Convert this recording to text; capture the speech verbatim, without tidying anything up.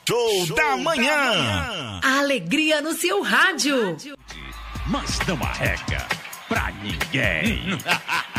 Show, Show da, manhã. da manhã. A alegria no seu rádio. Mas não arrega pra ninguém.